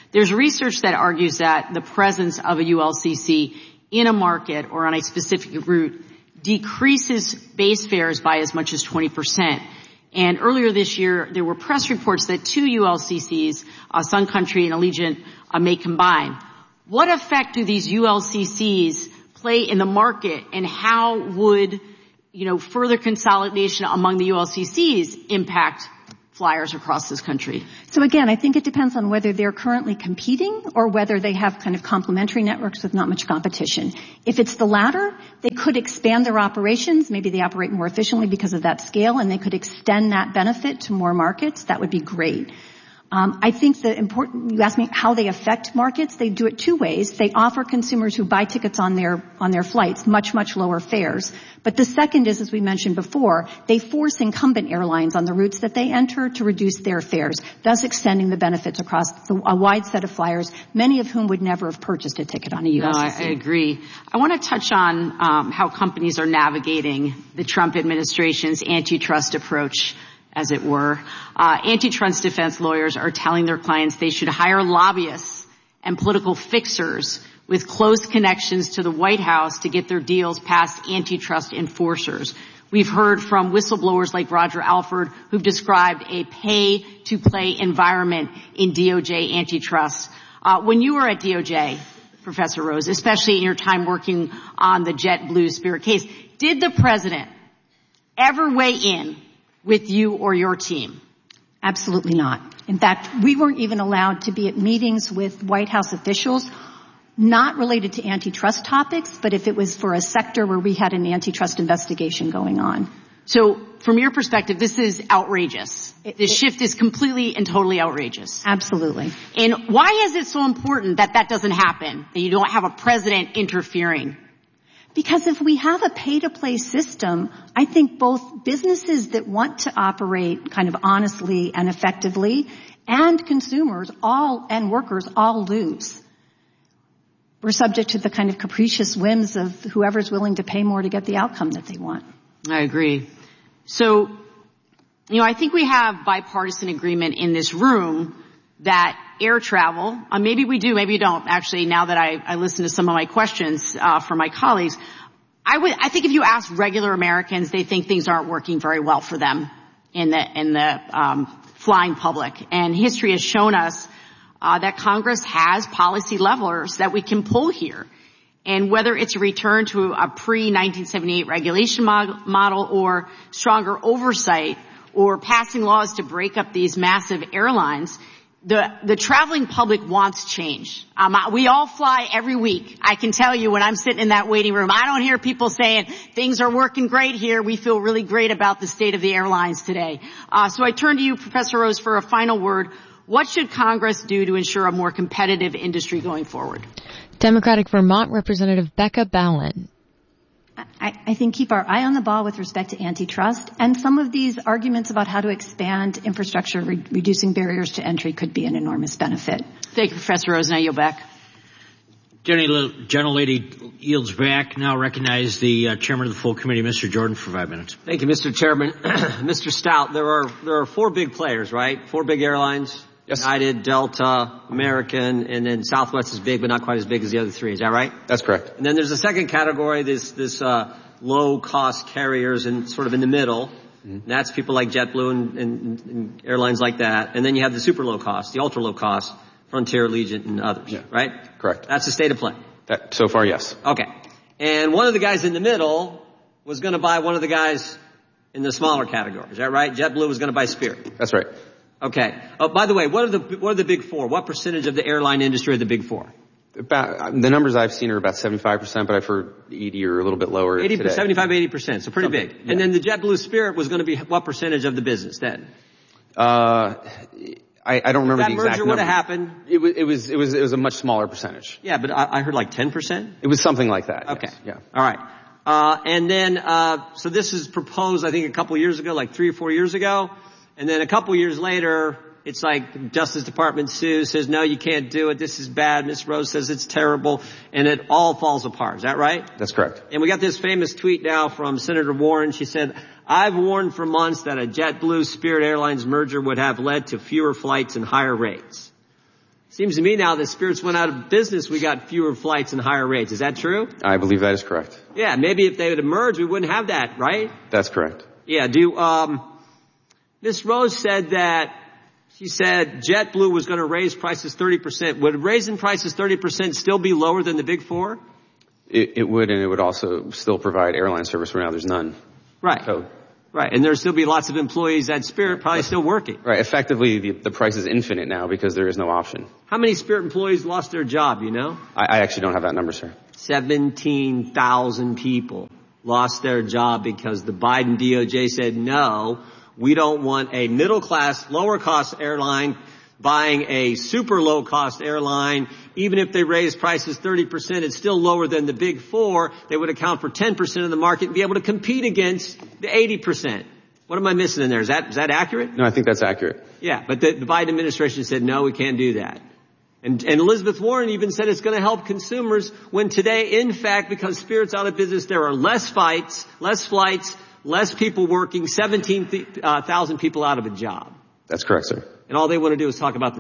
There's research that argues that the presence of a U L C C in a market or on a specific route decreases base fares by as much as twenty percent. And earlier this year, there were press reports that two U L C Cs, uh, Sun Country and Allegiant, uh, may combine. What effect do these U L C Cs play in the market, and how would, you know, further consolidation among the U L C Cs impact flyers across this country? So again, I think it depends on whether they're currently competing or whether they have kind of complementary networks with not much competition. If it's the latter, they could expand their operations. Maybe they operate more efficiently because of that scale, and they could extend that benefit to more markets. That would be great. Um, I think the important, you asked me how they affect markets. They do it two ways. They offer consumers who buy tickets on their, on their flights much, much lower fares. But the second is, as we mentioned before, they force incumbent airlines on the routes that they enter to reduce their fares, thus extending the benefits across the, a wide set of flyers, many of whom would never have purchased a ticket on a U L C C. No, I, I agree. I want to touch on um, how companies are navigating the Trump administration's antitrust approach, as it were. Uh, antitrust defense lawyers are telling their clients they should hire lobbyists and political fixers with close connections to the White House to get their deals past antitrust enforcers. We've heard from whistleblowers like Roger Alford, who've described a pay-to-play environment in D O J antitrust. Uh, when you were at D O J, Professor Rose, especially in your time working on the JetBlue Spirit case, did the president ever weigh in with you or your team? Absolutely not. In fact, we weren't even allowed to be at meetings with White House officials, not related to antitrust topics, but if it was for a sector where we had an antitrust investigation going on. So from your perspective, this is outrageous. It, this it, shift is completely and totally outrageous. Absolutely. And why is it so important that that doesn't happen, that you don't have a president interfering? Because if we have a pay-to-play system, I think both businesses that want to operate kind of honestly and effectively and consumers all and workers all lose. We're subject to the kind of capricious whims of whoever's willing to pay more to get the outcome that they want. I agree. So, you know, I think we have bipartisan agreement in this room that air travel, uh, maybe we do, maybe you don't. Actually, now that I, I listen to some of my questions uh, from my colleagues, I would, I think if you ask regular Americans, they think things aren't working very well for them in the in the um, flying public. And history has shown us uh, that Congress has policy levers that we can pull here. And whether it's a return to a pre nineteen seventy-eight regulation mod- model or stronger oversight or passing laws to break up these massive airlines, The, the traveling public wants change. Um, we all fly every week. I can tell you when I'm sitting in that waiting room, I don't hear people saying things are working great here. We feel really great about the state of the airlines today. Uh, so I turn to you, Professor Rose, for a final word. What should Congress do to ensure a more competitive industry going forward? Democratic Vermont Representative Becca Balint. I, I think keep our eye on the ball with respect to antitrust, and some of these arguments about how to expand infrastructure, re- reducing barriers to entry could be an enormous benefit. Thank you, Professor Rose. Now you'll back. Gentlelady yields back. Now recognize the uh, chairman of the full committee, Mister Jordan, for five minutes. Thank you, Mister Chairman. Mister Stout, there are there are four big players, right? Four big airlines. Yes. United, Delta, American, and then Southwest is big, but not quite as big as the other three. Is that right? That's correct. And then there's a second category, this this uh, low-cost carriers, and sort of in the middle. Mm-hmm. And that's people like JetBlue and, and, and airlines like that. And then you have the super low-cost, the ultra-low-cost, Frontier, Allegiant, and others. Yeah. Right? Correct. That's the state of play. That, so far, yes. Okay. And one of the guys in the middle was going to buy one of the guys in the smaller category. Is that right? JetBlue was going to buy Spirit. That's right. Okay. Oh, by the way, what are the what are the big four? What percentage of the airline industry are the big four? About, the numbers I've seen are about seventy-five percent, but I've heard eighty or a little bit lower eighty, today. seventy-five, eighty percent. So pretty Something, big. Yeah. And then the JetBlue Spirit was going to be what percentage of the business then? Uh, I, I don't remember that the exact merger number. would have happened. It was, it was, it was, it was a much smaller percentage. Yeah, but I, I heard like ten percent. It was something like that. Okay. Yes. Yeah. All right. Uh, and then, uh, so this is proposed, I think, a couple years ago, like three or four years ago. And then a couple years later, it's like Justice Department sues, says, no, you can't do it. This is bad. Miz Rose says it's terrible. And it all falls apart. Is that right? That's correct. And we got this famous tweet now from Senator Warren. She said, I've warned for months that a JetBlue Spirit Airlines merger would have led to fewer flights and higher rates. Seems to me now that Spirit's went out of business, we got fewer flights and higher rates. Is that true? I believe that is correct. Yeah, maybe if they would emerge, we wouldn't have that, right? That's correct. Yeah, do, um, Miz Rose said that, she said JetBlue was going to raise prices thirty percent. Would raising prices thirty percent still be lower than the big four? It, it would, and it would also still provide airline service where now there's none. Right. So, right, and there'll still be lots of employees at Spirit probably still working. Right, effectively the, the price is infinite now because there is no option. How many Spirit employees lost their job, you know? I, I actually don't have that number, sir. seventeen thousand people lost their job because the Biden D O J said, no, we don't want a middle-class, lower-cost airline buying a super low-cost airline. Even if they raise prices thirty percent, it's still lower than the big four. They would account for ten percent of the market and be able to compete against the eighty percent. What am I missing in there? Is that, is that accurate? No, I think that's accurate. Yeah, but the, the Biden administration said, no, we can't do that. And, and Elizabeth Warren even said it's going to help consumers when today, in fact, because Spirit's out of business, there are less fights, less flights, less people working, seventeen thousand people out of a job. That's correct, sir. And all they want to do is talk about the